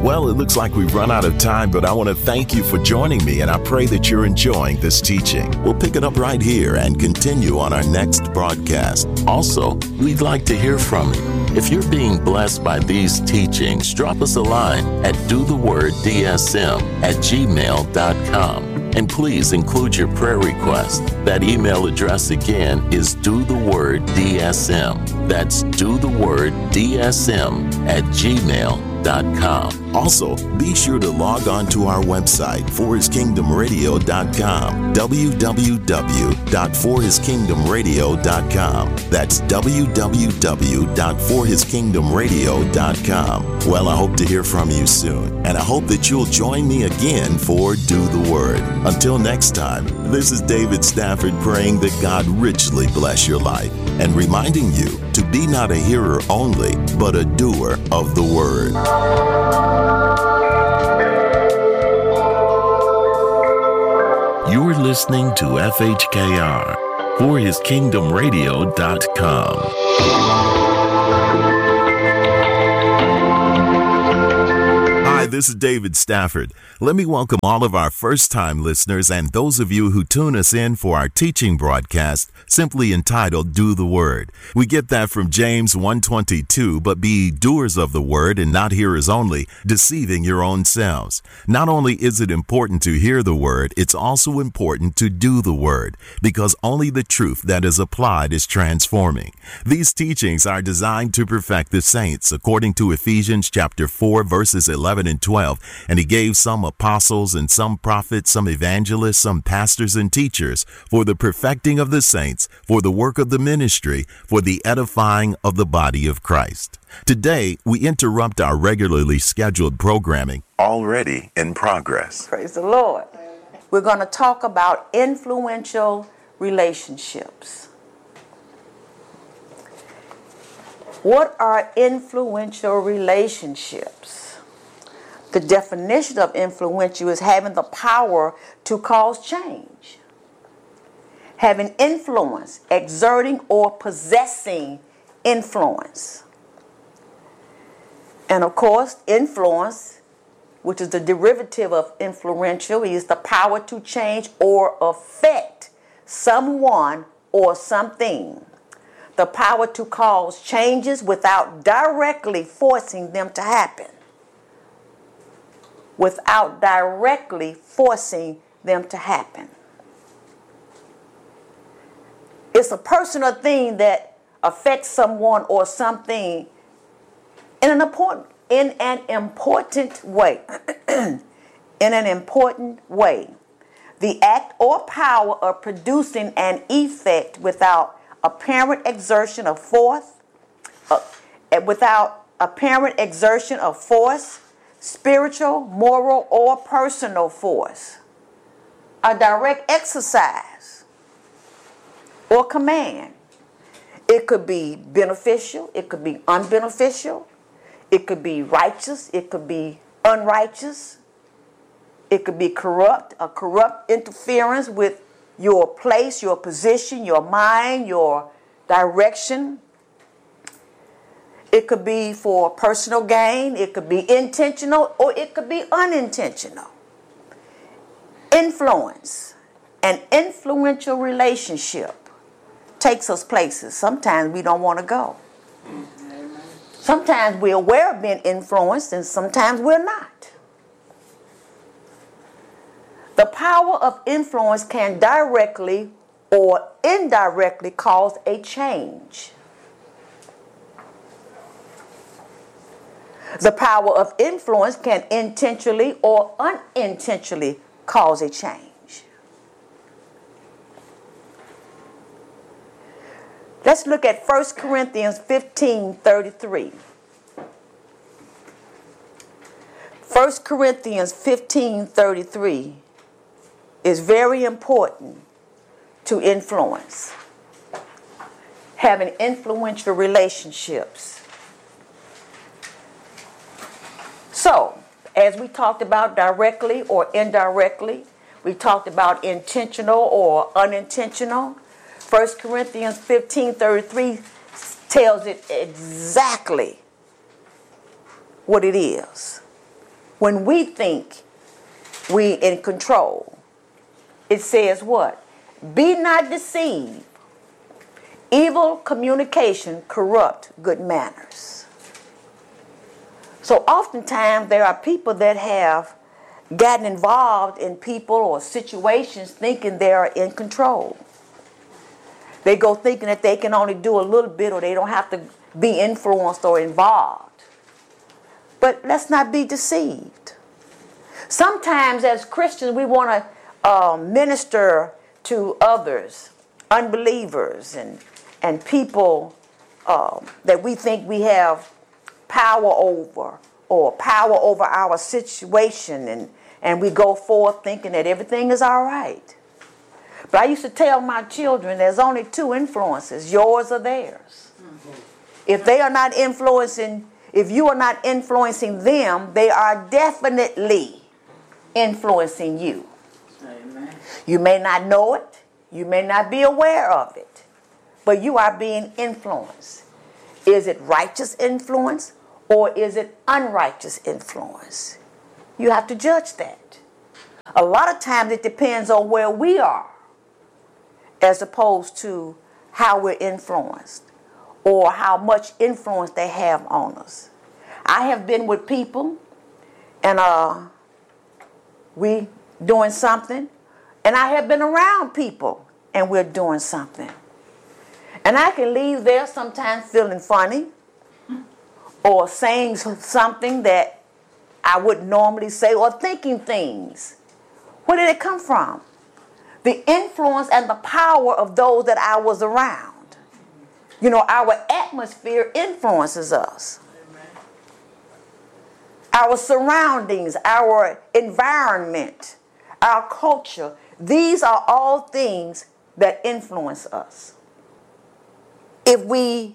Well, it looks like we've run out of time, but I want to thank you for joining me, and I pray that you're enjoying this teaching. We'll pick it up right here and continue on our next broadcast. Also, we'd like to hear from you. If you're being blessed by these teachings, drop us a line at dotheworddsm@gmail.com. And please include your prayer request. That email address again is dotheworddsm. That's dotheworddsm@gmail.com. Also, be sure to log on to our website, forhiskingdomradio.com, www.forhiskingdomradio.com. That's www.forhiskingdomradio.com. Well, I hope to hear from you soon, and I hope that you'll join me again for Do the Word. Until next time, this is David Stafford praying that God richly bless your life and reminding you to be not a hearer only, but a doer of the Word. You're listening to FHKR, forhiskingdomradio.com. Hi, this is David Stafford. Let me welcome all of our first-time listeners and those of you who tune us in for our teaching broadcast simply entitled Do the Word. We get that from James 1:22, but be doers of the word and not hearers only, deceiving your own selves. Not only is it important to hear the word, it's also important to do the word, because only the truth that is applied is transforming. These teachings are designed to perfect the saints, according to Ephesians chapter 4, verses 11 and 12, and he gave some apostles and some prophets, some evangelists, some pastors and teachers for the perfecting of the saints, for the work of the ministry, for the edifying of the body of Christ. Today, we interrupt our regularly scheduled programming, already in progress. Praise the Lord. We're going to talk about influential relationships. What are influential relationships? The definition of influential is having the power to cause change. Having influence, exerting or possessing influence. And of course, influence, which is the derivative of influential, is the power to change or affect someone or something. The power to cause changes without directly forcing them to happen. Without directly forcing them to happen. It's a person or thing that affects someone or something in an important way. In an important way. The act or power of producing an effect without apparent exertion of force, spiritual, moral, or personal force. A direct exercise or command. It could be beneficial, it could be unbeneficial, it could be righteous, it could be unrighteous, it could be corrupt, a corrupt interference with your place, your position, your mind, your direction. It could be for personal gain, it could be intentional, or it could be unintentional. Influence, an influential relationship takes us places. Sometimes we don't want to go. Sometimes we're aware of being influenced, and sometimes we're not. The power of influence can directly or indirectly cause a change. The power of influence can intentionally or unintentionally cause a change. Let's look at 1 Corinthians 15:33. 1 Corinthians 15:33 is very important to influence. Having influential relationships. So, as we talked about directly or indirectly, we talked about intentional or unintentional. 1 Corinthians 15:33 tells it exactly what it is. when we think we in control, it says what? Be not deceived. Evil communication corrupt good manners. So oftentimes there are people that have gotten involved in people or situations thinking they are in control. They go thinking that they can only do a little bit or they don't have to be influenced or involved. But let's not be deceived. Sometimes as Christians we want to minister to others, unbelievers and people that we think we have power over or power over our situation, and we go forth thinking that everything is all right. But I used to tell my children there's only two influences, yours or theirs. If they are not influencing, if you are not influencing them, they are definitely influencing you. Amen. You may not know it, you may not be aware of it, but you are being influenced. Is it righteous influence or is it unrighteous influence? You have to judge that. A lot of times it depends on where we are as opposed to how we're influenced or how much influence they have on us. I have been with people and we doing something, and I have been around people and we're doing something. And I can leave there sometimes feeling funny or saying something that I wouldn't normally say or thinking things. Where did it come from? The influence and the power of those that I was around. You know, our atmosphere influences us. Our surroundings, our environment, our culture, these are all things that influence us. If we're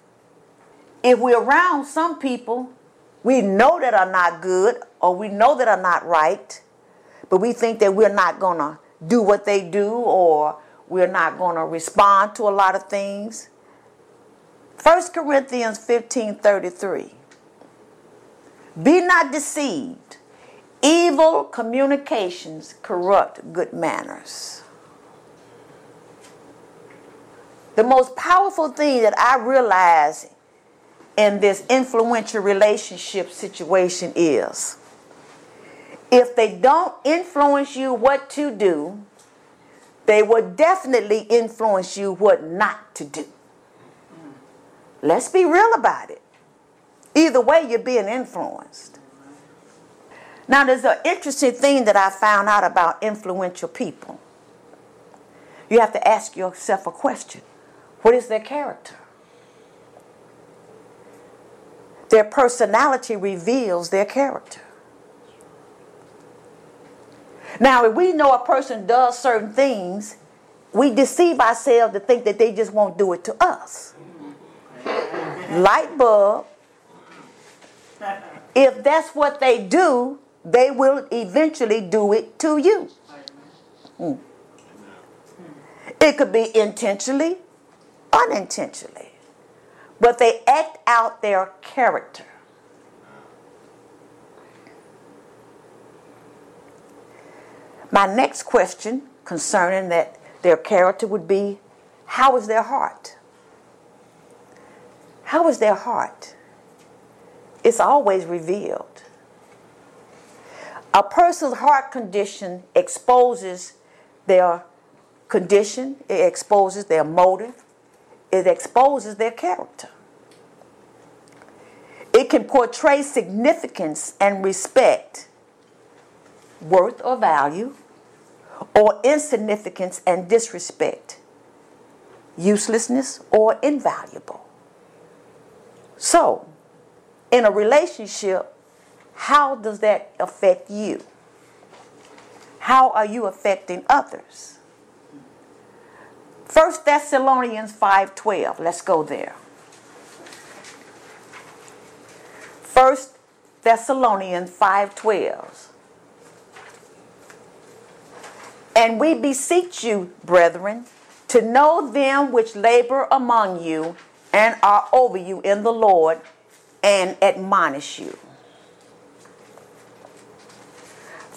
around some people we know that are not good or we know that are not right, but we think that we're not going to do what they do or we're not going to respond to a lot of things. 1 Corinthians 15:33. Be not deceived. Evil communications corrupt good manners. The most powerful thing that I realize in this influential relationship situation is if they don't influence you what to do, they will definitely influence you what not to do. Let's be real about it. Either way, you're being influenced. Now, there's an interesting thing that I found out about influential people. You have to ask yourself a question. What is their character? Their personality reveals their character. Now, if we know a person does certain things, we deceive ourselves to think that they just won't do it to us. Light bulb. If that's what they do, they will eventually do it to you. It could be intentionally, unintentionally, but they act out their character. My next question concerning that their character would be, how is their heart? How is their heart? It's always revealed. A person's heart condition exposes their condition, it exposes their motive, it exposes their character. It can portray significance and respect, worth or value, or insignificance and disrespect, uselessness or invaluable. So, in a relationship, how does that affect you? How are you affecting others? 1 Thessalonians 5:12. Let's go there. 1 Thessalonians 5:12. And we beseech you, brethren, to know them which labor among you and are over you in the Lord and admonish you.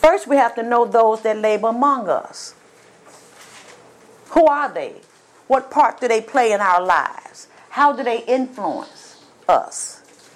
First, we have to know those that labor among us. Who are they? What part do they play in our lives? How do they influence us?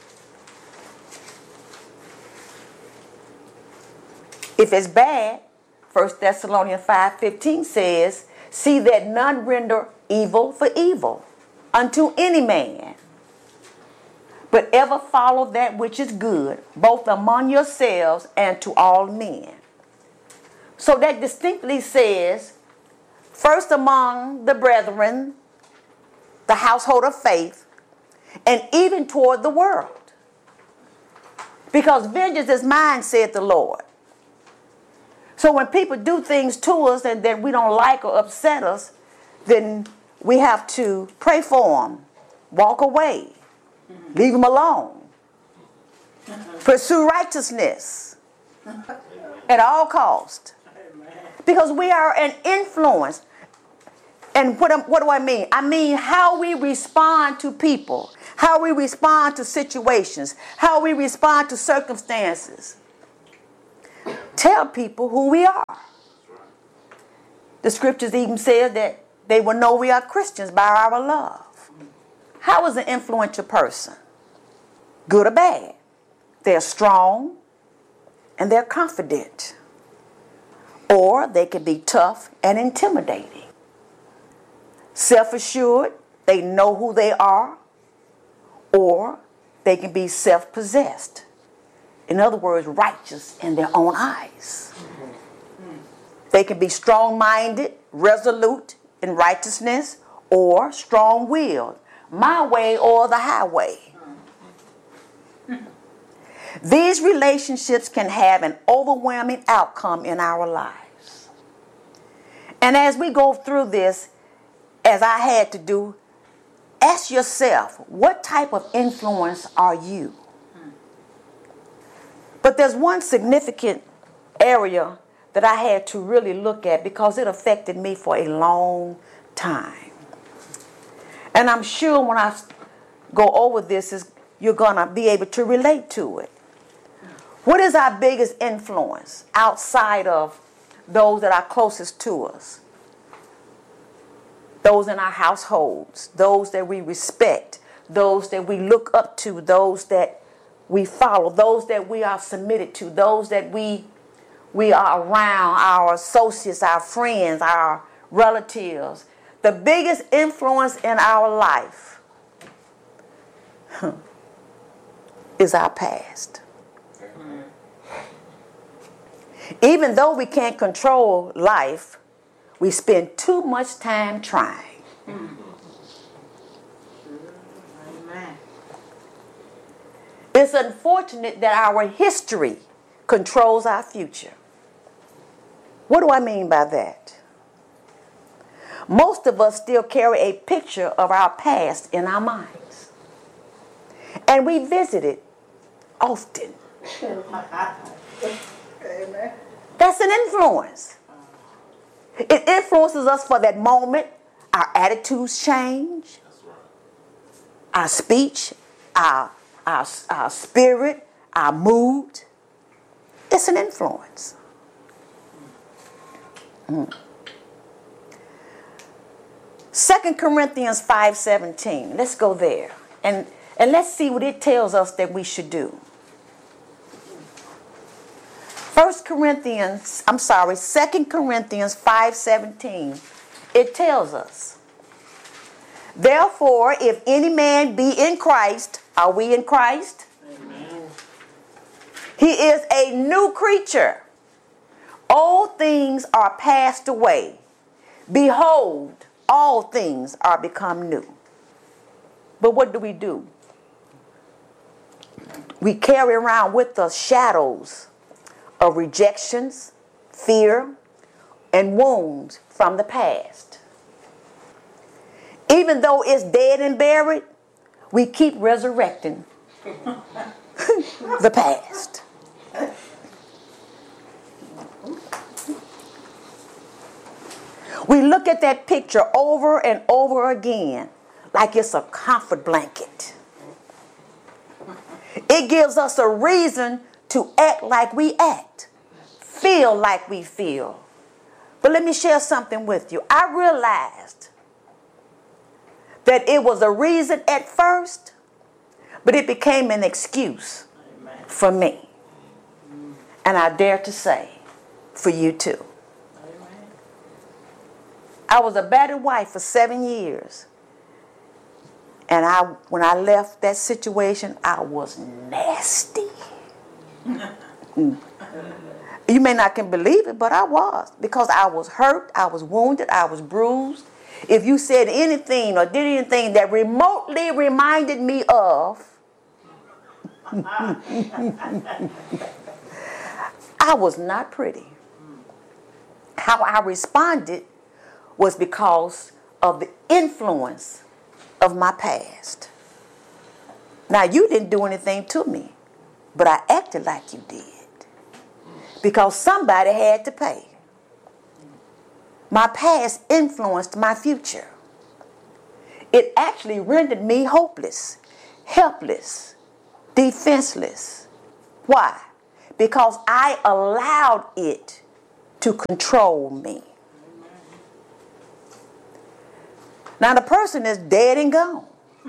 If it's bad, 1 Thessalonians 5:15 says, see that none render evil for evil unto any man, but ever follow that which is good, both among yourselves and to all men. So that distinctly says, first among the brethren, the household of faith, and even toward the world. Because vengeance is mine, said the Lord. So when people do things to us and that we don't like or upset us, then we have to pray for them, walk away, leave them alone, pursue righteousness at all cost. Because we are an influence. And what do I mean? I mean how we respond to people, how we respond to situations, how we respond to circumstances. Tell people who we are. The scriptures even say that they will know we are Christians by our love. How is an influential person? Good or bad? They're strong and they're confident. Or they can be tough and intimidating. Self-assured, they know who they are. Or they can be self-possessed. In other words, righteous in their own eyes. They can be strong-minded, resolute in righteousness, or strong-willed, my way or the highway. These relationships can have an overwhelming outcome in our lives. And as we go through this, as I had to do, ask yourself, what type of influence are you? But there's one significant area that I had to really look at because it affected me for a long time. And I'm sure when I go over this, you're going to be able to relate to it. What is our biggest influence outside of those that are closest to us? Those in our households, those that we respect, those that we look up to, those that we follow, those that we are submitted to, those that we are around, our associates, our friends, our relatives. The biggest influence in our life is our past. Even though we can't control life, we spend too much time trying. It's unfortunate that our history controls our future. What do I mean by that? Most of us still carry a picture of our past in our minds. And we visit it often. Amen. That's an influence. It influences us for that moment. Our attitudes change. Our speech, our spirit, our mood. It's an influence. 2 Corinthians 5:17. Let's go there. And let's see what it tells us that we should do. 2 Corinthians 5:17. It tells us, therefore, if any man be in Christ, are we in Christ? Amen. He is a new creature. Old things are passed away. Behold, all things are become new. But what do? We carry around with us shadows of rejections, fear, and wounds from the past. Even though it's dead and buried, we keep resurrecting the past. We look at that picture over and over again like it's a comfort blanket. It gives us a reason to act like we act, feel like we feel. But let me share something with you. I realized that it was a reason at first, but it became an excuse for me. And I dare to say, for you too. I was a battered wife for 7 years. And when I left that situation, I was nasty. You may not can believe it, but I was. Because I was hurt, I was wounded, I was bruised. If you said anything or did anything that remotely reminded me of, I was not pretty. How I responded was because of the influence of my past. Now, you didn't do anything to me, but I acted like you did. Because somebody had to pay. My past influenced my future. It actually rendered me hopeless, helpless, defenseless. Why? Because I allowed it to control me. Now the person is dead and gone.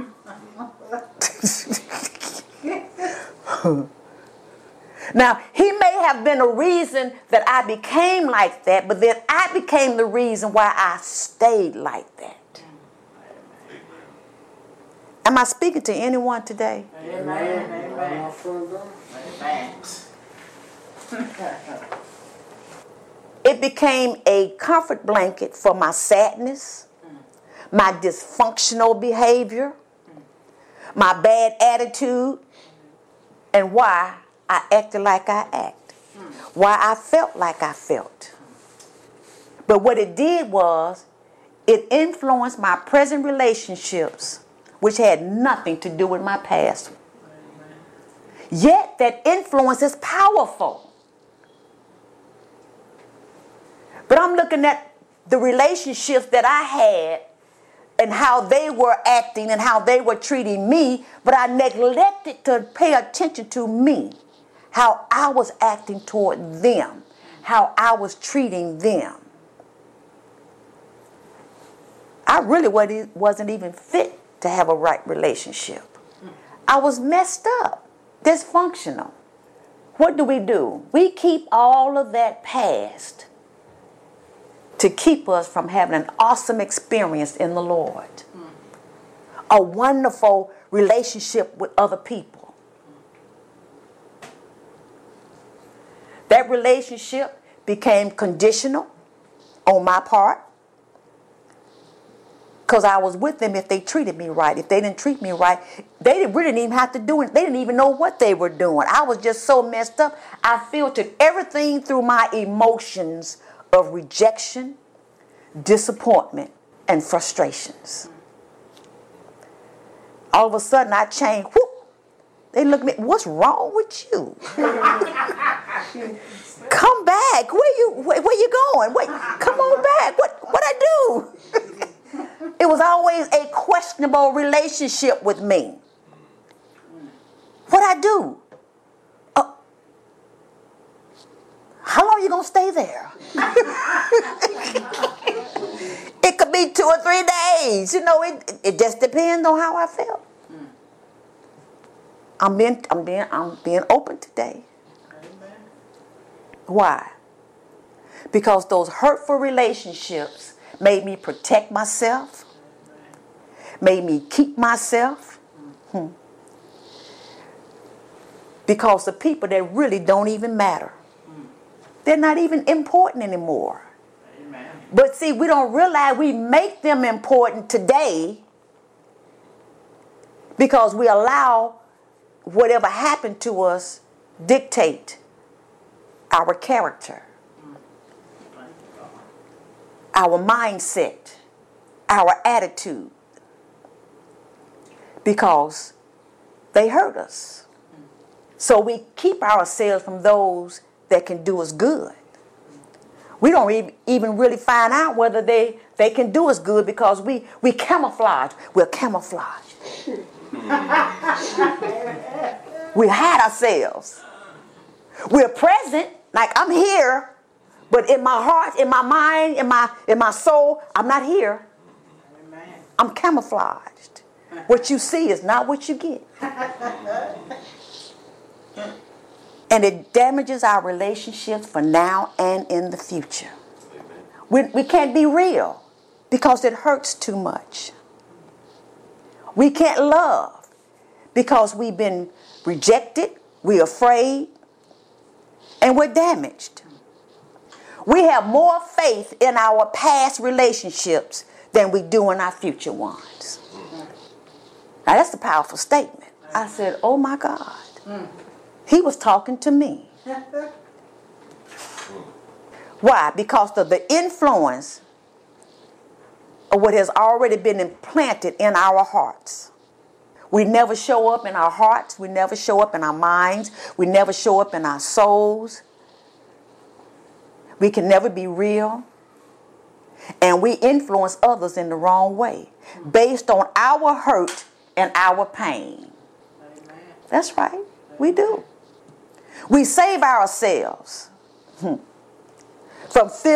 Now, he may have been a reason that I became like that, but then I became the reason why I stayed like that. Am I speaking to anyone today? Amen. Amen. It became a comfort blanket for my sadness, my dysfunctional behavior, my bad attitude, and why I acted like I acted, why I felt like I felt. But what it did was, it influenced my present relationships, which had nothing to do with my past. Yet that influence is powerful. But I'm looking at the relationships that I had and how they were acting and how they were treating me, but I neglected to pay attention to me, how I was acting toward them, how I was treating them. I really wasn't even fit to have a right relationship. I was messed up, dysfunctional. What do? We keep all of that past to keep us from having an awesome experience in the Lord. A wonderful relationship with other people. That relationship became conditional on my part, because I was with them if they treated me right. If they didn't treat me right, they really didn't even have to do it. They didn't even know what they were doing. I was just so messed up. I filtered everything through my emotions of rejection, disappointment, and frustrations. All of a sudden I changed. Whoop. They look at me, what's wrong with you? Come back. Where you going? Wait, come on back. What I do? It was always a questionable relationship with me. What I do? How long are you going to stay there? It could be 2 or 3 days. You know, it just depends on how I felt. I'm being open today. Why? Because those hurtful relationships made me protect myself, made me keep myself. Because the people that really don't even matter, they're not even important anymore. Amen. But see, we don't realize we make them important today because we allow whatever happened to us dictate our character, our mindset, our attitude, because they hurt us. So we keep ourselves from those that can do us good. We don't even really find out whether they can do us good because we camouflage. We're camouflage. We hide ourselves. We're present. Like I'm here, but in my heart, in my mind, in my soul, I'm not here. Amen. I'm camouflaged. What you see is not what you get. And it damages our relationships for now and in the future. We can't be real because it hurts too much. We can't love because we've been rejected, we're afraid, and we're damaged. We have more faith in our past relationships than we do in our future ones. Now that's a powerful statement. I said, oh my God. He was talking to me. Why? Because of the influence of what has already been implanted in our hearts. We never show up in our hearts. We never show up in our minds. We never show up in our souls. We can never be real. And we influence others in the wrong way based on our hurt and our pain. Amen. That's right. We do. We save ourselves from feeling